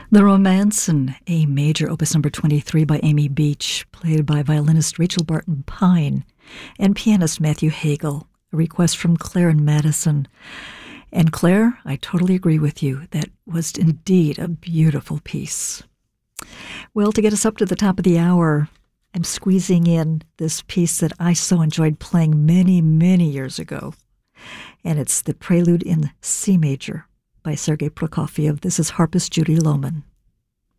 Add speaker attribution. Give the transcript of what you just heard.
Speaker 1: The Romance in A Major, Opus number 23 by Amy Beach, played by violinist Rachel Barton Pine and pianist Matthew Hagel. A request from Claire and Madison. And Claire, I totally agree with you. That was indeed a beautiful piece. Well, to get us up to the top of the hour, I'm squeezing in this piece that I so enjoyed playing many, many years ago. And it's the Prelude in C Major by Sergei Prokofiev. This is harpist Judy Lohman.